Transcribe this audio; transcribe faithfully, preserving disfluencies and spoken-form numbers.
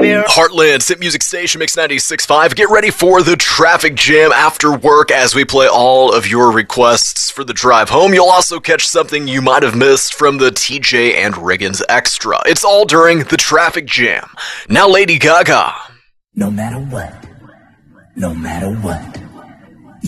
Heartland's hit music station, Mix ninety-six point five. Get ready for the traffic jam after work as we play all of your requests for the drive home. You'll also catch something you might have missed from the T J and Riggins Extra. It's all during the traffic jam. Now Lady Gaga. No matter what, no matter what.